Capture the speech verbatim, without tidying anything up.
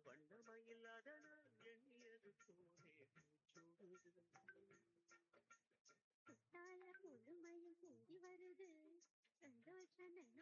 வண்ணமயில்லாத நான் எண்ணியது போலே பூச்சூடுது. குத்தால முழுமையும் பொங்கி வருது, சந்தோஷ